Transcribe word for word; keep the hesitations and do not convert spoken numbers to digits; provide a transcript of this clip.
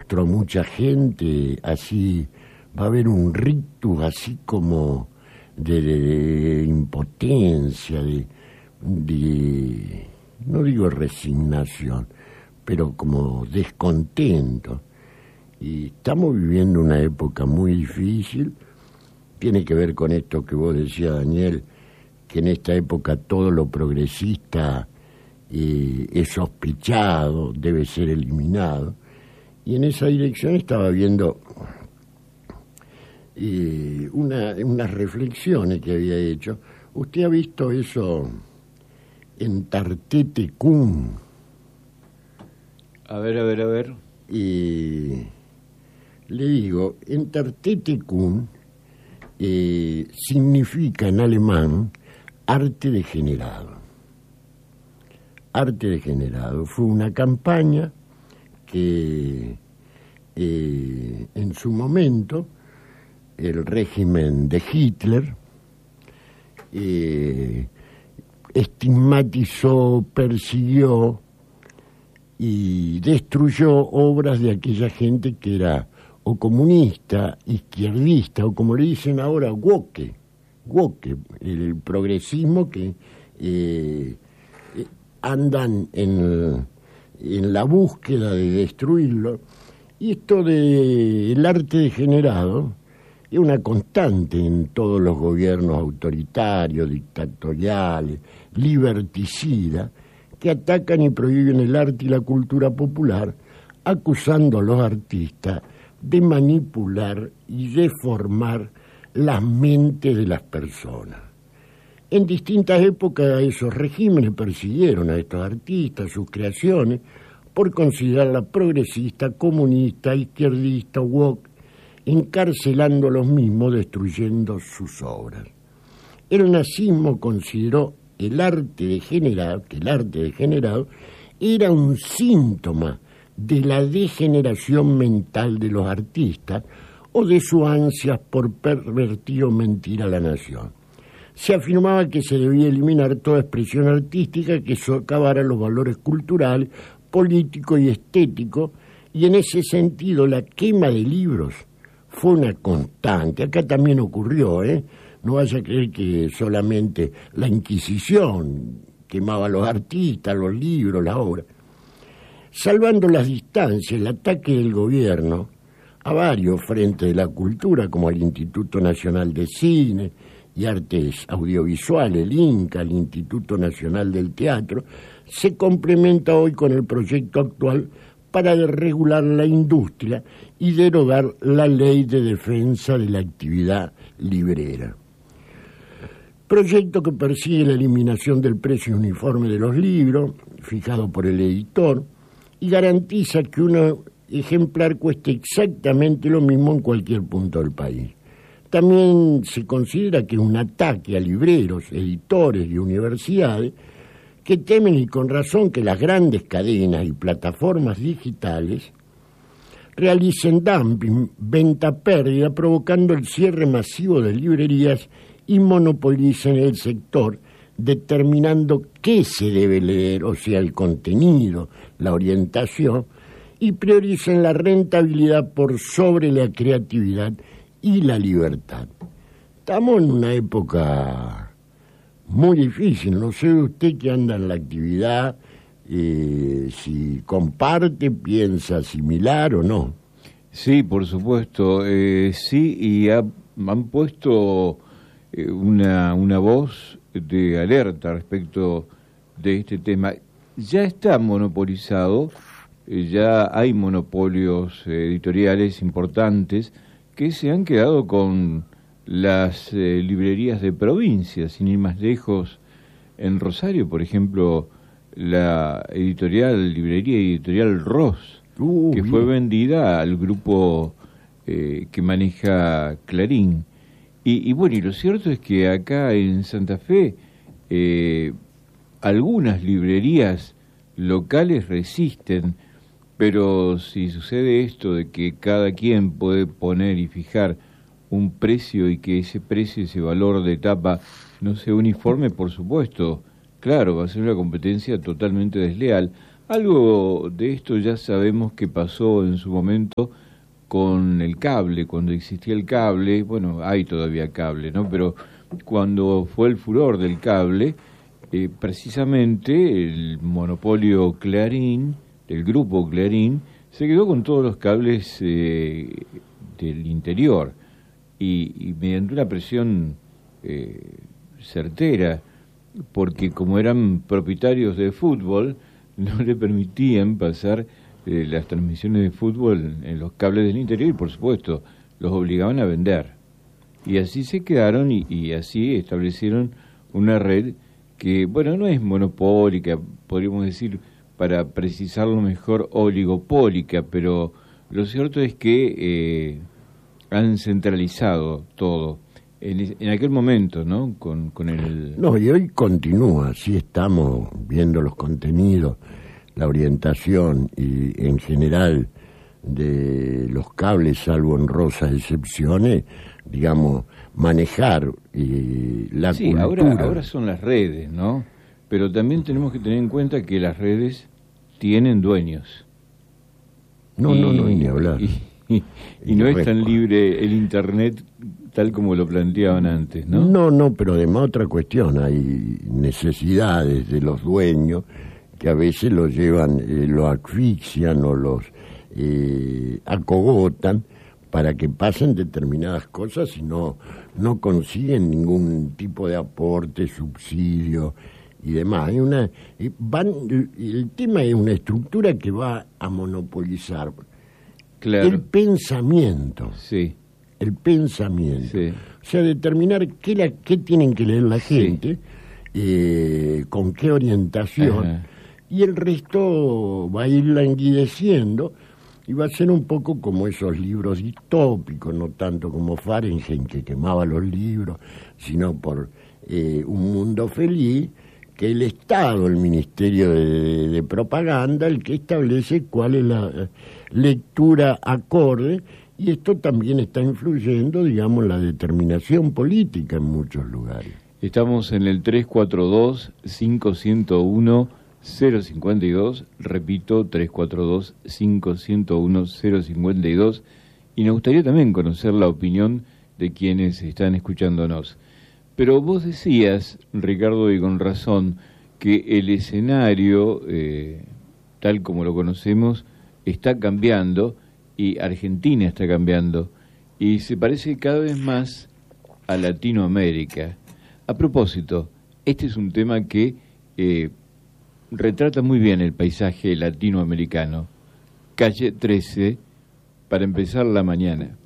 a mucha gente, así va a haber un rictus así como de, de, de impotencia, de, de, no digo resignación, pero como descontento. Y estamos viviendo una época muy difícil, tiene que ver con esto que vos decías, Daniel, que en esta época todo lo progresista eh, es sospechado, debe ser eliminado. Y en esa dirección estaba viendo eh, una, unas reflexiones que había hecho. ¿Usted ha visto eso en Tartete Kun? A ver, a ver, a ver. Eh, le digo, en Tartete Kun eh, significa en alemán arte degenerado. Arte degenerado. Fue una campaña que eh, en su momento el régimen de Hitler eh, estigmatizó, persiguió y destruyó obras de aquella gente que era o comunista, izquierdista, o como le dicen ahora, woke, woke, el progresismo que eh, andan en, en la búsqueda de destruirlo. Y esto del arte degenerado es una constante en todos los gobiernos autoritarios, dictatoriales, liberticidas, que atacan y prohíben el arte y la cultura popular, acusando a los artistas de manipular y deformar las mentes de las personas. En distintas épocas esos regímenes persiguieron a estos artistas, sus creaciones, por considerarlas progresistas, comunistas, izquierdistas, woke, encarcelando a los mismos, destruyendo sus obras. El nazismo consideró el arte degenerado, que el arte degenerado era un síntoma de la degeneración mental de los artistas o de su ansias por pervertir o mentir a la nación. Se afirmaba que se debía eliminar toda expresión artística que socavara los valores culturales, políticos y estéticos, y en ese sentido la quema de libros fue una constante. Acá también ocurrió, ¿eh? No vaya a creer que solamente la Inquisición quemaba a los artistas, los libros, las obras. Salvando las distancias, el ataque del gobierno a varios frentes de la cultura, como el Instituto Nacional de Cine y Artes Audiovisuales, el INCA, el Instituto Nacional del Teatro, se complementa hoy con el proyecto actual para regular la industria y derogar la ley de defensa de la actividad librera. Proyecto que persigue la eliminación del precio uniforme de los libros, fijado por el editor, y garantiza que un ejemplar cueste exactamente lo mismo en cualquier punto del país. También se considera que es un ataque a libreros, editores y universidades que temen, y con razón, que las grandes cadenas y plataformas digitales realicen dumping, venta pérdida, provocando el cierre masivo de librerías y monopolicen el sector, determinando qué se debe leer, o sea, el contenido, la orientación, y prioricen la rentabilidad por sobre la creatividad y la libertad. Estamos en una época muy difícil, no sé usted que anda en la actividad, eh, si comparte, piensa similar o no. Sí, por supuesto, eh, sí, y ha, han puesto eh, una, una voz de alerta respecto de este tema. Ya está monopolizado, eh, ya hay monopolios eh, editoriales importantes que se han quedado con las eh, librerías de provincia, sin ir más lejos. En Rosario, por ejemplo, la editorial, librería editorial Ross, uh, que bien. fue vendida al grupo eh, que maneja Clarín. Y, y bueno, y lo cierto es que acá en Santa Fe eh, algunas librerías locales resisten, pero si sucede esto de que cada quien puede poner y fijar un precio y que ese precio, ese valor de tapa no sea uniforme, por supuesto, claro, va a ser una competencia totalmente desleal. Algo de esto ya sabemos que pasó en su momento con el cable, cuando existía el cable, bueno, hay todavía cable, ¿no? Pero cuando fue el furor del cable, eh, precisamente el monopolio Clarín, del grupo Clarín, se quedó con todos los cables eh, del interior y, y mediante una presión eh, certera, porque como eran propietarios de fútbol, no le permitían pasar eh, las transmisiones de fútbol en los cables del interior y, por supuesto, los obligaban a vender. Y así se quedaron y, y así establecieron una red que, bueno, no es monopólica, podríamos decir, para precisarlo mejor, oligopólica, pero lo cierto es que eh, han centralizado todo. En, en aquel momento, ¿no? Con, con el... No, y hoy continúa, sí estamos viendo los contenidos, la orientación y en general de los cables, salvo honrosas excepciones, digamos, manejar eh, la sí, cultura. Ahora, ahora son las redes, ¿no? Pero también tenemos que tener en cuenta que las redes tienen dueños. No, y, no, no, ni hablar. Y, y, y no es tan libre el Internet tal como lo planteaban antes, ¿no? No, no, pero además otra cuestión, hay necesidades de los dueños que a veces los llevan, eh, lo asfixian o los eh, acogotan para que pasen determinadas cosas y no, no consiguen ningún tipo de aporte, subsidio y demás. Hay una, eh, van, el tema es una estructura que va a monopolizar claro. el pensamiento. Sí. El pensamiento. Sí. O sea, determinar qué, la, qué tienen que leer la gente, sí. eh, con qué orientación, ajá. Y el resto va a ir languideciendo y va a ser un poco como esos libros distópicos, no tanto como Fahrenheit, que quemaba los libros, sino por eh, Un Mundo Feliz, que el Estado, el Ministerio de, de Propaganda, el que establece cuál es la lectura acorde. Y esto también está influyendo, digamos, la determinación política en muchos lugares. Estamos en el tres cuatro dos, cinco cero uno, cero cinco dos, repito, tres cuatro dos, cinco cero uno, cero cinco dos, y nos gustaría también conocer la opinión de quienes están escuchándonos. Pero vos decías, Ricardo, y con razón, que el escenario, eh, tal como lo conocemos, está cambiando, y Argentina está cambiando y se parece cada vez más a Latinoamérica. A propósito, este es un tema que eh, retrata muy bien el paisaje latinoamericano. Calle trece, para empezar la mañana.